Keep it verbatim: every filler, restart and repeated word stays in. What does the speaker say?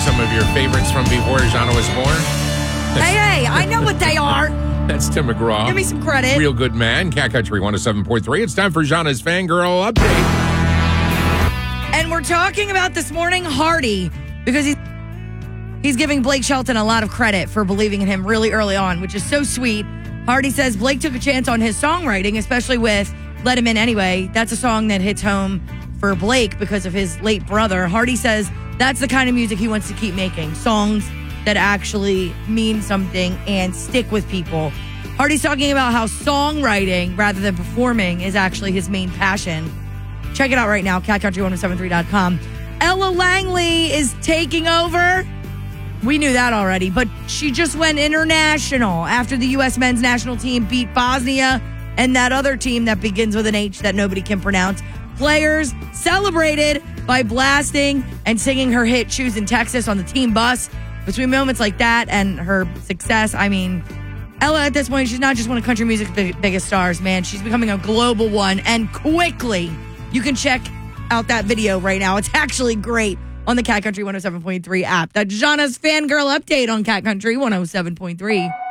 some of your favorites from before Jana was born. Hey, hey, I know what they are. That's Tim McGraw. Give me some credit. Real good man. Cat Country one oh seven point three. It's time for Jana's Fangirl Update. And we're talking about this morning Hardy, because he's, he's giving Blake Shelton a lot of credit for believing in him really early on, which is so sweet. Hardy says Blake took a chance on his songwriting, especially with Let Him In Anyway. That's a song that hits home for Blake because of his late brother. Hardy says that's the kind of music he wants to keep making. Songs that actually mean something and stick with people. Hardy's talking about how songwriting rather than performing is actually his main passion. Check it out right now, cat country ten seventy-three dot com. Ella Langley is taking over. We knew that already, but she just went international after the U S men's national team beat Bosnia and that other team that begins with an H that nobody can pronounce. Players celebrated by blasting and singing her hit Choosing Texas on the team bus. Between moments like that and her success, I mean, Ella at this point, she's not just one of country music's big, biggest stars, man. She's becoming a global one, and quickly. You can check out that video right now. It's actually great on the Cat Country one oh seven point three app. That's Jana's Fangirl Update on Cat Country one oh seven point three.